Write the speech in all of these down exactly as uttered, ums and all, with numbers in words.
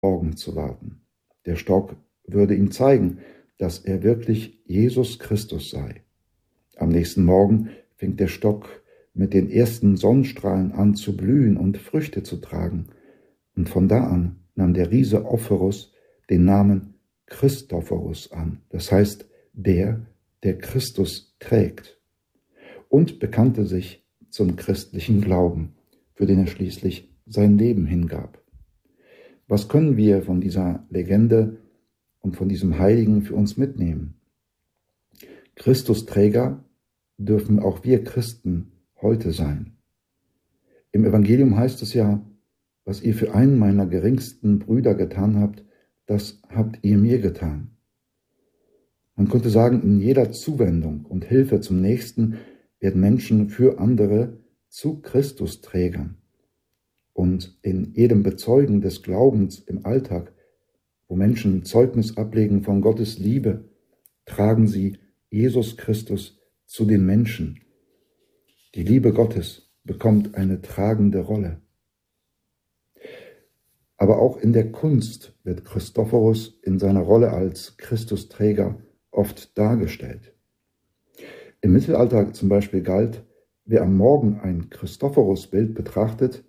Morgen zu warten. Der Stock würde ihm zeigen, dass er wirklich Jesus Christus sei. Am nächsten Morgen fing der Stock mit den ersten Sonnenstrahlen an zu blühen und Früchte zu tragen. Und von da an nahm der Riese Ophirus den Namen Christophorus an, das heißt der, der Christus trägt, und bekannte sich zum christlichen Glauben, für den er schließlich sein Leben hingab. Was können wir von dieser Legende und von diesem Heiligen für uns mitnehmen? Christusträger dürfen auch wir Christen heute sein. Im Evangelium heißt es ja, was ihr für einen meiner geringsten Brüder getan habt, das habt ihr mir getan. Man könnte sagen, in jeder Zuwendung und Hilfe zum Nächsten werden Menschen für andere zu Christusträgern. Und in jedem Bezeugen des Glaubens im Alltag, wo Menschen Zeugnis ablegen von Gottes Liebe, tragen sie Jesus Christus zu den Menschen. Die Liebe Gottes bekommt eine tragende Rolle. Aber auch in der Kunst wird Christophorus in seiner Rolle als Christusträger oft dargestellt. Im Mittelalter zum Beispiel galt, wer am Morgen ein Christophorus-Bild betrachtet,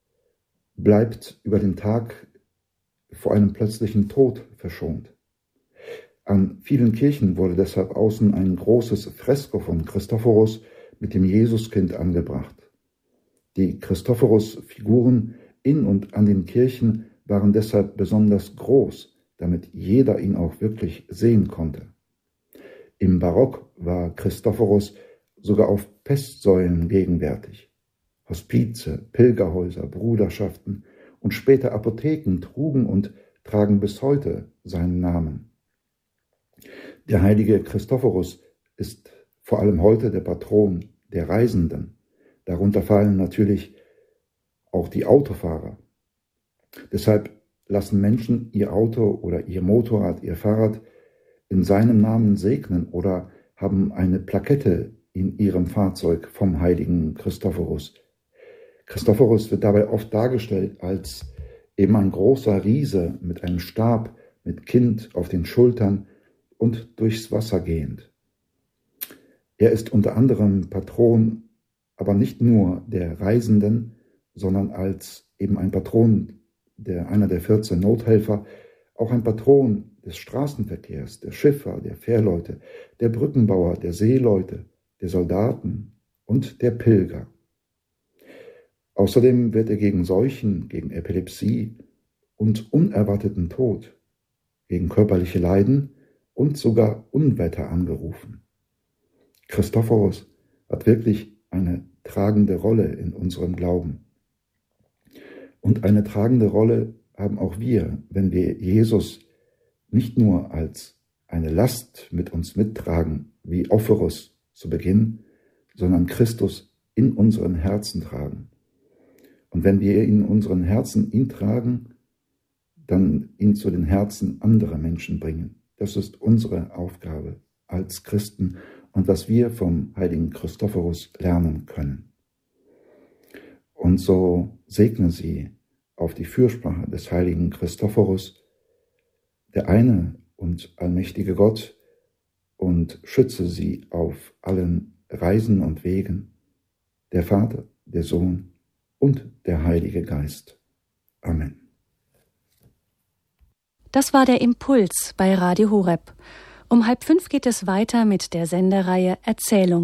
bleibt über den Tag vor einem plötzlichen Tod verschont. An vielen Kirchen wurde deshalb außen ein großes Fresko von Christophorus mit dem Jesuskind angebracht. Die Christophorus-Figuren in und an den Kirchen waren deshalb besonders groß, damit jeder ihn auch wirklich sehen konnte. Im Barock war Christophorus sogar auf Pestsäulen gegenwärtig. Hospize, Pilgerhäuser, Bruderschaften und später Apotheken trugen und tragen bis heute seinen Namen. Der heilige Christophorus ist vor allem heute der Patron der Reisenden. Darunter fallen natürlich auch die Autofahrer. Deshalb lassen Menschen ihr Auto oder ihr Motorrad, ihr Fahrrad in seinem Namen segnen oder haben eine Plakette in ihrem Fahrzeug vom heiligen Christophorus. Christophorus wird dabei oft dargestellt als eben ein großer Riese mit einem Stab, mit Kind auf den Schultern und durchs Wasser gehend. Er ist unter anderem Patron, aber nicht nur der Reisenden, sondern als eben ein Patron, der, einer der vierzehn Nothelfer, auch ein Patron des Straßenverkehrs, der Schiffer, der Fährleute, der Brückenbauer, der Seeleute, der Soldaten und der Pilger. Außerdem wird er gegen Seuchen, gegen Epilepsie und unerwarteten Tod, gegen körperliche Leiden und sogar Unwetter angerufen. Christophorus hat wirklich eine tragende Rolle in unserem Glauben. Und eine tragende Rolle haben auch wir, wenn wir Jesus nicht nur als eine Last mit uns mittragen, wie Ophirus zu Beginn, sondern Christus in unseren Herzen tragen. Und wenn wir in unseren Herzen ihn tragen, dann ihn zu den Herzen anderer Menschen bringen. Das ist unsere Aufgabe als Christen und was wir vom heiligen Christophorus lernen können. Und so segne sie auf die Fürsprache des heiligen Christophorus, der eine und allmächtige Gott, und schütze sie auf allen Reisen und Wegen, der Vater, der Sohn und der Heilige Geist. Amen. Das war der Impuls bei Radio Horeb. Um halb fünf geht es weiter mit der Sendereihe Erzählung.